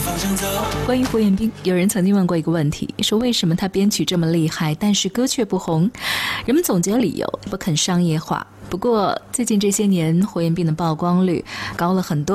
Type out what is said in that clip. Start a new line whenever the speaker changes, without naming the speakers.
关于胡彦斌，有人曾经问过一个问题，说为什么他编曲这么厉害，但是歌却不红？人们总结理由，不肯商业化。不过最近这些年，胡彦斌的曝光率高了很多。